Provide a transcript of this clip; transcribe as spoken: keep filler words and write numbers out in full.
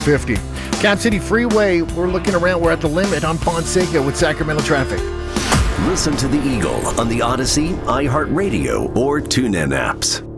fifty. Cap City Freeway, we're looking around. We're at the limit on Fonseca with Sacramento traffic. Listen to The Eagle on the Odyssey, iHeartRadio, or TuneIn apps.